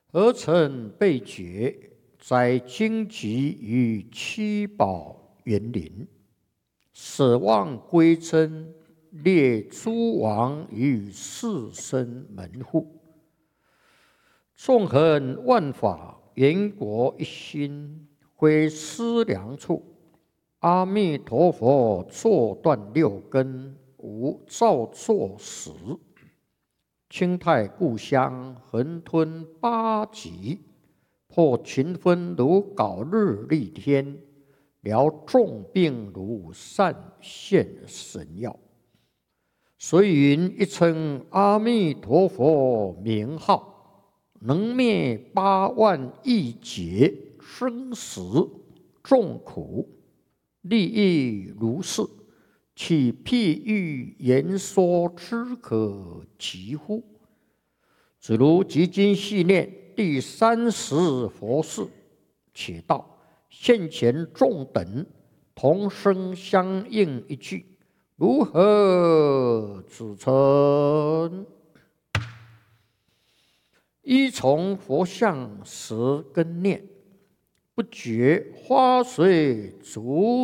儿臣被劫，在荆棘与七宝园林，舍望归真，列诸王与士绅门户，纵横万法，缘国一心，挥思量处。阿弥陀佛，坐断六根，无造作时。清泰故乡，横吞八极，破群分如槁日丽天，疗重病如善现神药。虽云一称阿弥陀佛名号，能灭8万亿劫生死众苦，利益如是，岂譬喻言说之可及乎？只如即今细念第30佛事，且道现前众等同声相应一句，如何指称？依从佛像10根念，不觉花随足